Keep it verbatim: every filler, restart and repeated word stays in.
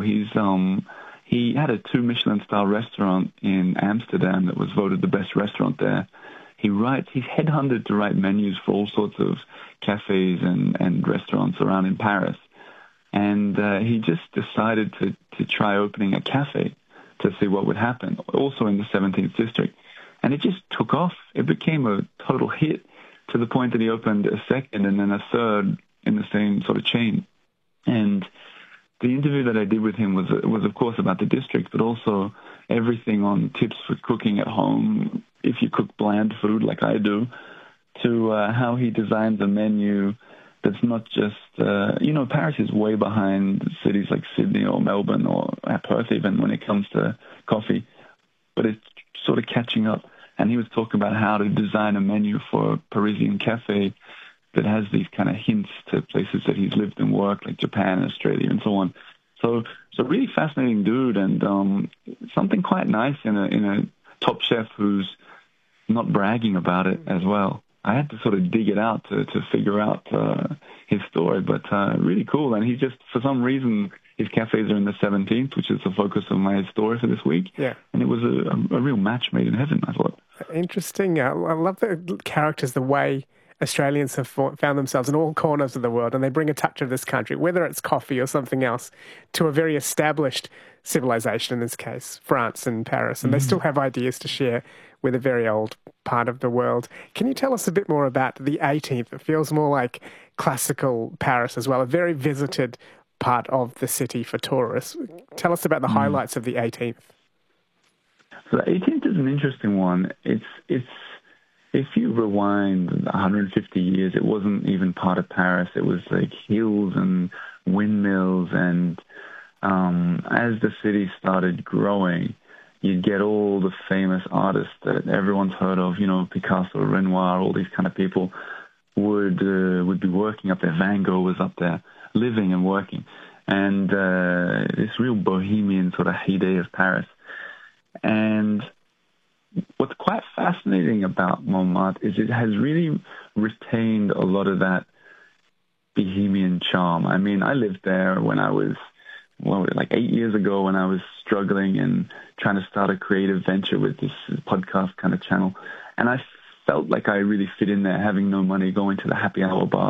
He's um he had a two Michelin star restaurant in Amsterdam that was voted the best restaurant there. He writes he's headhunted to write menus for all sorts of cafes and, and restaurants around in Paris. And uh, he just decided to, to try opening a cafe to see what would happen, also in the seventeenth district. And it just took off. It became a total hit to the point that he opened a second and then a third in the same sort of chain. And the interview that I did with him was, was of course, about the district, but also everything on tips for cooking at home, if you cook bland food like I do, to uh, how he designs a menu that's not just, uh, you know, Paris is way behind cities like Sydney or Melbourne or Perth even when it comes to coffee, but it's sort of catching up. And he was talking about how to design a menu for a Parisian cafe that has these kind of hints to places that he's lived and worked, like Japan and Australia and so on. So, so really fascinating dude, and um, something quite nice in a in a top chef who's not bragging about it as well. I had to sort of dig it out to, to figure out uh, his story, but uh, really cool. And he just, for some reason, his cafes are in the seventeenth, which is the focus of my story for this week. Yeah. And it was a, a, a real match made in heaven, I thought. Interesting. Uh, I love the characters, the way Australians have found themselves in all corners of the world, and they bring a touch of this country, whether it's coffee or something else, to a very established civilization, in this case, France and Paris. And mm. they still have ideas to share with a very old part of the world. Can you tell us a bit more about the eighteenth? It feels more like classical Paris as well, a very visited part of the city for tourists. Tell us about the mm. highlights of the eighteenth. So the eighteenth is an interesting one. It's it's if you rewind one hundred fifty years, it wasn't even part of Paris. It was like hills and windmills, and um, as the city started growing, you'd get all the famous artists that everyone's heard of, you know, Picasso, Renoir, all these kind of people would uh, would be working up there. Van Gogh was up there, living and working, and uh, this real bohemian sort of heyday of Paris. And what's quite fascinating about Montmartre is it has really retained a lot of that bohemian charm. I mean, I lived there when I was, well, like eight years ago when I was struggling and trying to start a creative venture with this podcast kind of channel. And I felt like I really fit in there, having no money, going to the happy hour bar